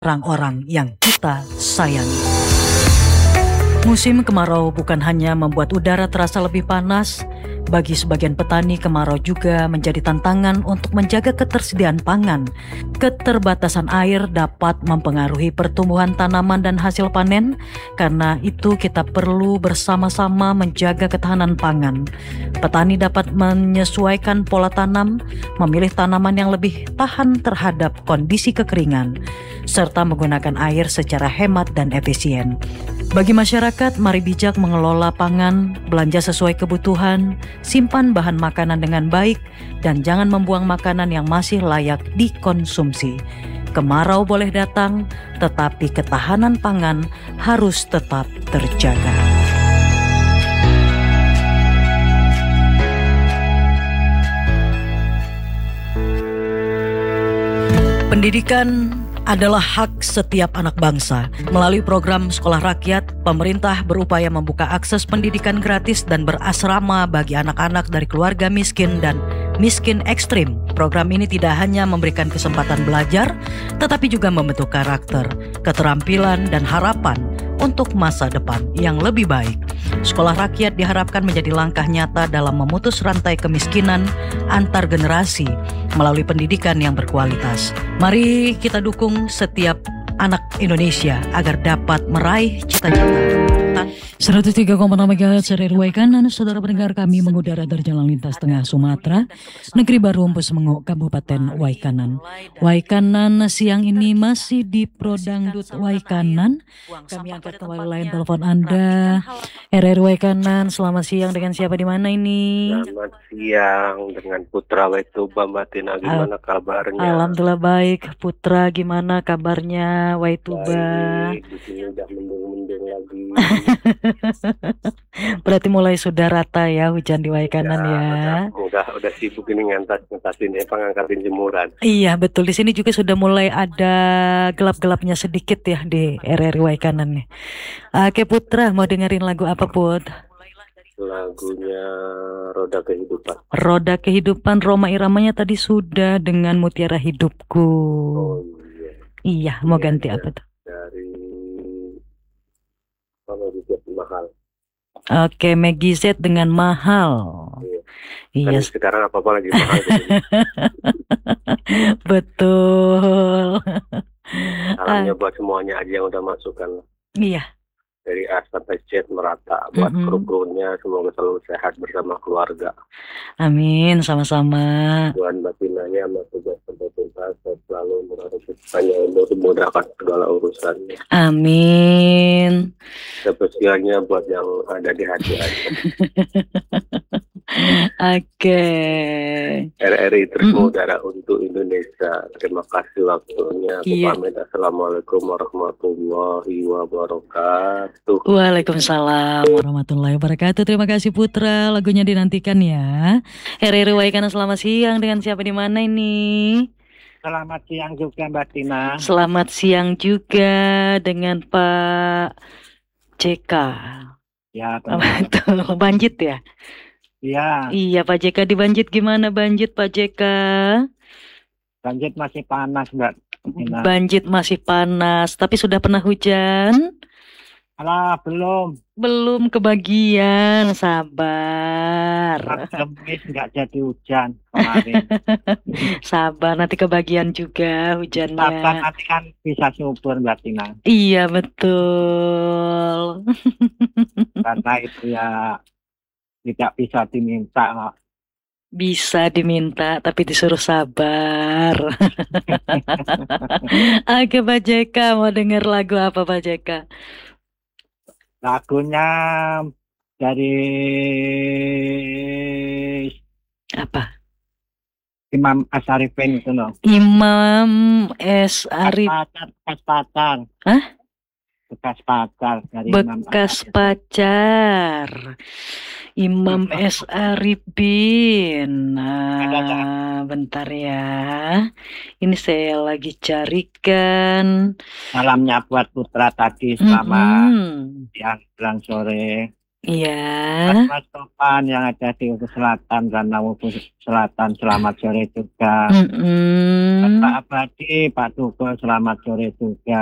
orang-orang yang kita sayangi. Musim kemarau bukan hanya membuat udara terasa lebih panas, bagi sebagian petani kemarau juga menjadi tantangan untuk menjaga ketersediaan pangan. Keterbatasan air dapat mempengaruhi pertumbuhan tanaman dan hasil panen, karena itu kita perlu bersama-sama menjaga ketahanan pangan. Petani dapat menyesuaikan pola tanam, memilih tanaman yang lebih tahan terhadap kondisi kekeringan, serta menggunakan air secara hemat dan efisien. Bagi masyarakat, mari bijak mengelola pangan, belanja sesuai kebutuhan, simpan bahan makanan dengan baik, dan jangan membuang makanan yang masih layak dikonsumsi. Kemarau boleh datang, tetapi ketahanan pangan harus tetap terjaga. Pendidikan adalah hak setiap anak bangsa. Melalui program Sekolah Rakyat, pemerintah berupaya membuka akses pendidikan gratis dan berasrama bagi anak-anak dari keluarga miskin dan miskin ekstrim. Program ini tidak hanya memberikan kesempatan belajar, tetapi juga membentuk karakter, keterampilan, dan harapan untuk masa depan yang lebih baik. Sekolah Rakyat diharapkan menjadi langkah nyata dalam memutus rantai kemiskinan antar generasi melalui pendidikan yang berkualitas. Mari kita dukung setiap anak Indonesia agar dapat meraih cita-cita. 103,6 MHz RRI Waikanan, saudara pendengar, kami mengudara dari Jalan Lintas Tengah Sumatera, Negeri Baru Empus Mengok, Kabupaten Waikanan. Waikanan siang ini masih di Prodangdut Waikanan. Kami angkat kembali line telepon Anda. RRI Waikanan, selamat siang, dengan siapa di mana ini? Selamat siang, dengan Putra Waituba, Mbak Tina, gimana kabarnya? Alhamdulillah baik. Putra, gimana kabarnya Waituba? Baik, di sini udah mendung-mendung lagi. Berarti mulai sudah rata ya hujan di Waikanan ya. Udah sibuk ini ngangkatin ngangkatin jemuran. Iya betul, di sini juga sudah mulai ada gelap-gelapnya sedikit ya di RRI Waikanan nih. Oke Putra, mau dengerin lagu apa Put? Lagunya Roda Kehidupan. Roda Kehidupan, Rhoma Iramanya tadi sudah dengan Mutiara Hidupku. Oh iya. Iya, mau ganti apa tuh? Dari Mahal. Oke, Maggie Z dengan Mahal. Iya. Kan sekarang apa-apa lagi mahal. Betul. Salamnya buat semuanya aja yang udah masukkan. Iya. Dari A sampai Z merata. Buat kru-krunya semoga selalu sehat bersama keluarga. Amin, sama-sama. Buat batinanya sama tugas tuntas selalu memudahkan segala urusannya. Amin. Spesialnya buat yang ada di hati aja. Oke. RRI terus mengudara untuk Indonesia. Terima kasih waktunya. Iya. Pamit. Assalamualaikum warahmatullahi wabarakatuh. Waalaikumsalam warahmatullahi wabarakatuh. Terima kasih Putra. Lagunya dinantikan ya. RRI Waikanan, selamat siang, dengan siapa di mana ini? Selamat siang juga Mbak Tina. Selamat siang juga dengan Pak JK. Ya, betul. Banjit ya? Iya. Iya, Pak JK di Banjit gimana Banjit Pak JK? Banjit masih panas Mbak Tina. Banjit masih panas, tapi sudah pernah hujan? Alah, belum kebagian, sabar. Gemis nggak jadi hujan kemarin. Sabar, nanti kebagian juga hujannya. Sabar, nanti kan bisa subur Mbak Tina. Iya betul. Karena itu ya tidak bisa diminta. Bisa diminta, tapi disuruh sabar. Oke Pak JK, mau denger lagu apa Pak JK? Lagunya dari apa? Imam S. Arifin itu loh. Imam S. Arifin. Bekas pacar. Hah? Bekas pacar dari Bekas pacar. Imam S. Arifin. Bentar ya. Ini saya lagi carikan. Salamnya buat Putra tadi selamat siang sore. Iya. Mas Topan yang ada di Ubud Selatan dan Ubud Selatan, selamat sore juga. Mm-mm. Pak Abadi, Pak Tugo, selamat sore juga.